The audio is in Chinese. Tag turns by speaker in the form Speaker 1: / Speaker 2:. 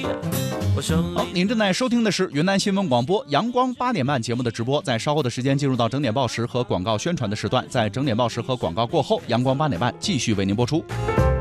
Speaker 1: 好，您正在收听的是云南新闻广播阳光8点半节目的直播，在稍后的时间进入到整点报时和广告宣传的时段，在整点报时和广告过后，阳光8点半继续为您播出。